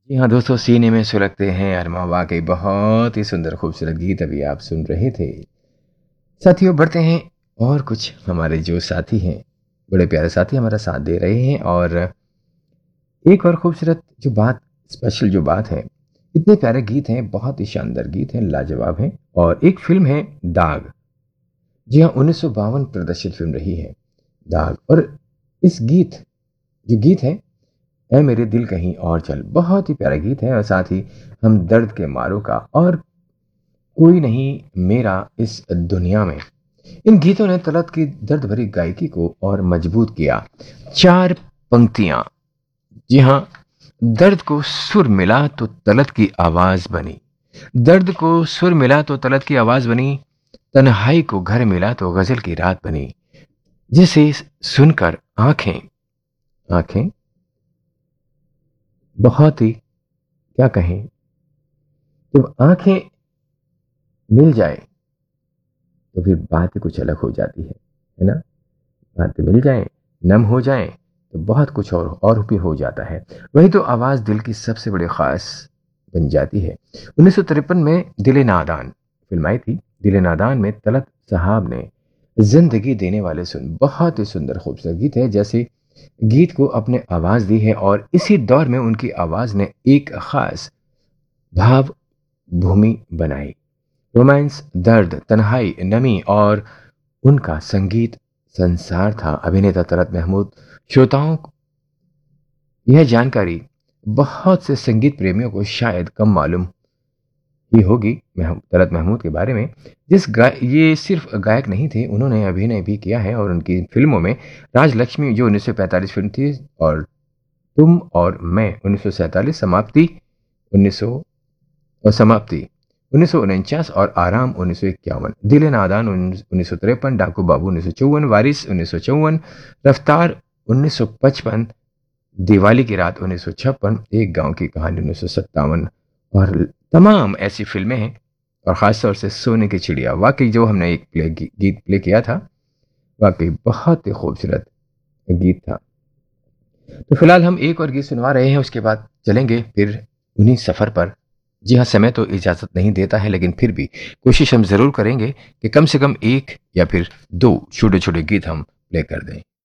जी हाँ दोस्तों, सीने में सुलगते हैं अरमा, वाकई बहुत ही सुंदर खूबसूरत गीत अभी आप सुन रहे थे। साथियों, बढ़ते हैं और कुछ हमारे जो साथी हैं, बड़े प्यारे साथी हमारा साथ दे रहे हैं। और एक और खूबसूरत जो बात, स्पेशल जो बात है, इतने प्यारे गीत हैं, बहुत ही शानदार गीत हैं, लाजवाब हैं। और एक फिल्म है दाग। जी हाँ, 1952 प्रदर्शित फिल्म रही है दाग। और इस गीत, जो गीत है, ऐ मेरे दिल कहीं और चल, बहुत ही प्यारा गीत है। और साथ ही हम दर्द के मारों का और कोई नहीं मेरा इस दुनिया में, इन गीतों ने तलत की दर्द भरी गायकी को और मजबूत किया। चार पंक्तियां, जी हाँ, दर्द को सुर मिला तो तलत की आवाज बनी, दर्द को सुर मिला तो तलत की आवाज बनी, तन्हाई को घर मिला तो गजल की रात बनी, जिसे सुनकर आंखें आंखें बहुत ही, क्या कहें, जब आंखें मिल जाए तो फिर बात ही कुछ अलग हो जाती है ना। बातें मिल जाएं, नम हो जाएं, तो बहुत कुछ और भी हो जाता है। वही तो आवाज दिल की सबसे बड़ी खास बन जाती है। 1953 में दिल नादान फिल्म आई थी। दिल नादान में तलत साहब ने जिंदगी देने वाले सुन, बहुत ही सुंदर खूबसूरत गीत है, जैसे गीत को अपने आवाज दी है। और इसी दौर में उनकी आवाज ने एक खास भाव भूमि बनाई। रोमांस, दर्द, तन्हाई, नमी और उनका संगीत संसार था। अभिनेता तलत महमूद, श्रोताओं को यह जानकारी बहुत से संगीत प्रेमियों को शायद कम मालूम ही होगी तलत महमूद के बारे में। ये सिर्फ गायक नहीं थे, उन्होंने अभिनय भी किया है। और उनकी फिल्मों में राजलक्ष्मी जो 1945 फिल्म थी, और तुम और मैं 1947, समाप्ति 1949, और आराम 1951, दिल नादान 1953, डाकू बाबू 1954, वारिस 1954, रफ्तार 1955, दिवाली की रात 1956, एक गांव की कहानी 1957, और तमाम ऐसी फिल्में हैं। और खासतौर से सोने की चिड़िया, वाकई जो हमने एक गीत प्ले किया था, वाकई बहुत ही खूबसूरत गीत था। तो फिलहाल हम एक और गीत सुनवा रहे हैं, उसके बाद चलेंगे फिर उन्हीं सफर पर। जी हाँ, समय तो इजाजत नहीं देता है, लेकिन फिर भी कोशिश हम जरूर करेंगे कि कम से कम एक या फिर दो छोटे छोटे गीत हम प्ले कर दें।